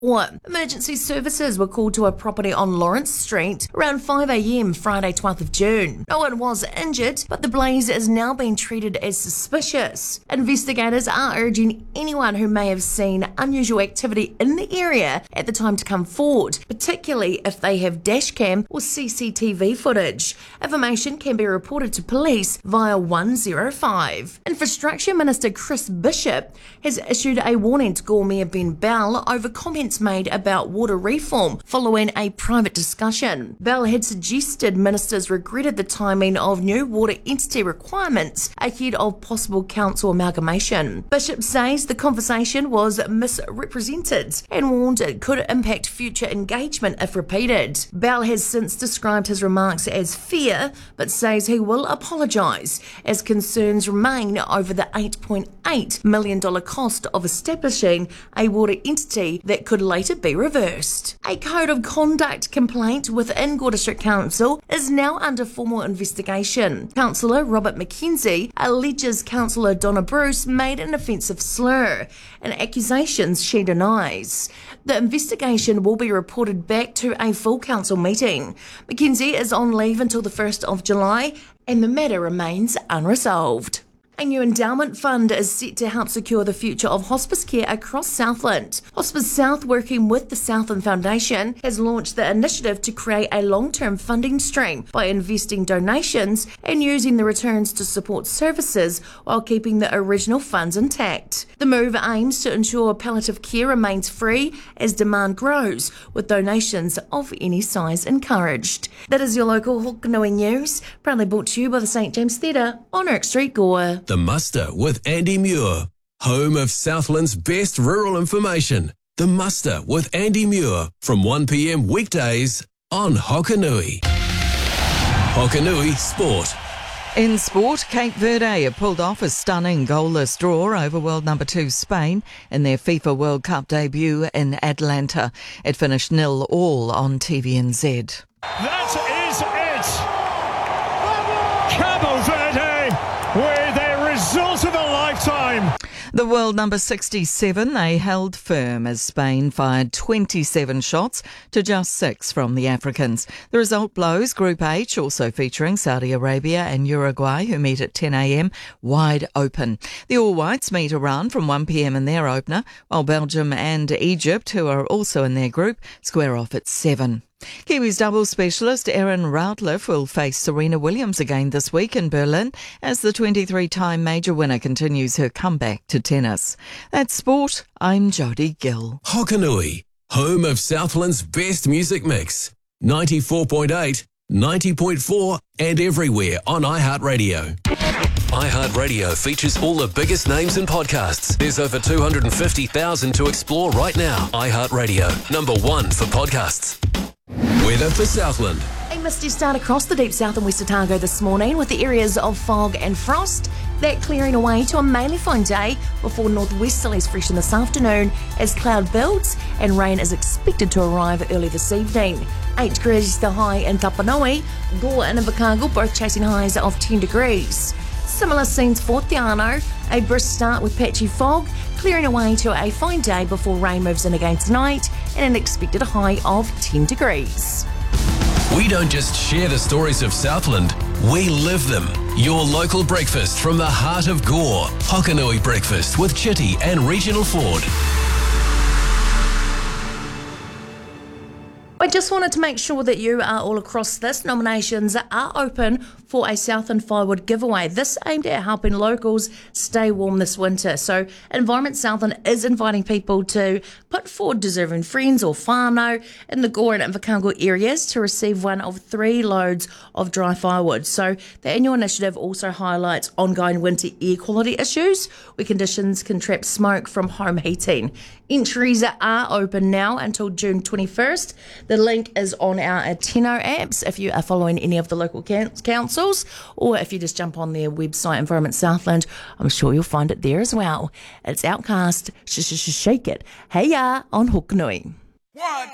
Emergency services were called to a property on Lawrence Street around 5 a.m. Friday 12th of June. No one was injured, but the blaze is now being treated as suspicious. Investigators are urging anyone who may have seen unusual activity in the area at the time to come forward, particularly if they have dashcam or CCTV footage. Information can be reported to police via 105. Infrastructure Minister Chris Bishop has issued a warning to Gore Mayor Ben Bell over comments made about water reform following a private discussion. Bell had suggested ministers regretted the timing of new water entity requirements ahead of possible council amalgamation. Bishop says the conversation was misrepresented and warned it could impact future engagement if repeated. Bell has since described his remarks as fair, but says he will apologise as concerns remain over the $8.8 million cost of establishing a water entity that could later be reversed. A code of conduct complaint within Gore District Council is now under formal investigation. Councillor Robert McKenzie alleges Councillor Donna Bruce made an offensive slur, and accusations she denies. The investigation will be reported back to a full council meeting. McKenzie is on leave until the 1st of July, and the matter remains unresolved. A new endowment fund is set to help secure the future of hospice care across Southland. Hospice South, working with the Southland Foundation, has launched the initiative to create a long-term funding stream by investing donations and using the returns to support services while keeping the original funds intact. The move aims to ensure palliative care remains free as demand grows, with donations of any size encouraged. That is your local Hokanui news, proudly brought to you by the St James Theatre on Oak Street, Gore. The Muster with Andy Muir, home of Southland's best rural information. The Muster with Andy Muir from 1 p.m. weekdays on Hokanui. Hokanui Sport. In sport, Cape Verde have pulled off a stunning goalless draw over world number 2 Spain in their FIFA World Cup debut in Atlanta. It finished 0-0 on TVNZ. That is it! Cabo Verde with a result of a lifetime. The world number 67, they held firm as Spain fired 27 shots to just 6 from the Africans. The result blows Group H, also featuring Saudi Arabia and Uruguay, who meet at 10 a.m, wide open. The All Whites meet Iran from 1 p.m. in their opener, while Belgium and Egypt, who are also in their group, square off at 7. Kiwis doubles specialist Erin Routliffe will face Serena Williams again this week in Berlin as the 23-time major winner continues her comeback to tennis. That's sport. I'm Jodie Gill. Hokanui, home of Southland's best music mix. 94.8, 90.4 and everywhere on iHeartRadio. iHeartRadio features all the biggest names and podcasts. There's over 250,000 to explore right now. iHeartRadio, #1 for podcasts. Weather for Southland. A misty start across the deep south and west Otago this morning, with the areas of fog and frost. That clearing away to a mainly fine day before northwesterlies freshen this afternoon as cloud builds and rain is expected to arrive early this evening. 8 degrees the high in Tapanui, Gore and Invercargill both chasing highs of 10 degrees. Similar scenes for Te Anau, a brisk start with patchy fog, clearing away to a fine day before rain moves in again tonight and an expected high of 10 degrees. We don't just share the stories of Southland, we live them. Your local breakfast from the heart of Gore. Hokanui Breakfast with Chitty and Regional Ford. I just wanted to make sure that you are all across this. Nominations are open for a Southland Firewood giveaway. This aimed at helping locals stay warm this winter. So Environment Southland is inviting people to put forward deserving friends or whānau in the Gore and Invercargill areas to receive one of 3 loads of dry firewood. So the annual initiative also highlights ongoing winter air quality issues where conditions can trap smoke from home heating. Entries are open now until June 21st. The link is on our Ateno apps if you are following any of the local councils, or if you just jump on their website, Environment Southland, I'm sure you'll find it there as well. It's Outcast, Shake It, Hey Ya on Hokanui.